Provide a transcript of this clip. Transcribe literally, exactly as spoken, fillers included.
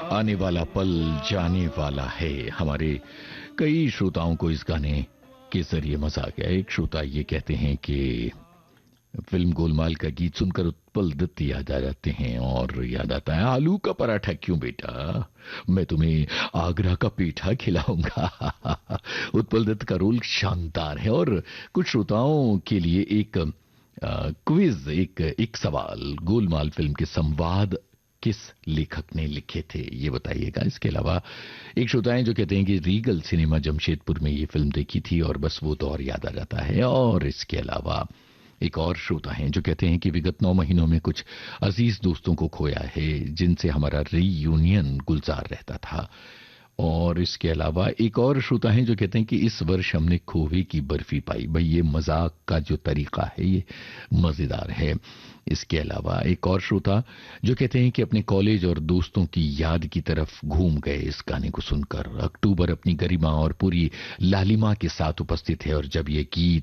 आने वाला पल जाने वाला है। हमारे कई श्रोताओं को इस गाने के जरिए मजा आ गया। एक श्रोता ये कहते हैं कि फिल्म गोलमाल का गीत सुनकर उत्पल दत्त याद आ जाते हैं और याद आता है आलू का पराठा क्यों बेटा, मैं तुम्हें आगरा का पेठा खिलाऊंगा। उत्पल दत्त का रोल शानदार है। और कुछ श्रोताओं के लिए एक क्विज, एक एक सवाल, गोलमाल फिल्म के संवाद किस लेखक ने लिखे थे ये बताइएगा। इसके अलावा एक श्रोता है जो कहते हैं कि रीगल सिनेमा जमशेदपुर में ये फिल्म देखी थी और बस वो दौर याद आ जाता है। और इसके अलावा एक और श्रोता हैं जो कहते हैं कि विगत नौ महीनों में कुछ अजीज दोस्तों को खोया है जिनसे हमारा रीयूनियन गुलजार रहता था। और इसके अलावा एक और श्रोता हैं जो कहते हैं कि इस वर्ष हमने खोवे की बर्फी पाई। भाई ये मजाक का जो तरीका है ये मजेदार है। इसके अलावा एक और श्रोता जो कहते हैं कि अपने कॉलेज और दोस्तों की याद की तरफ घूम गए इस गाने को सुनकर। अक्टूबर अपनी गरिमा और पूरी लालिमा के साथ उपस्थित है और जब ये गीत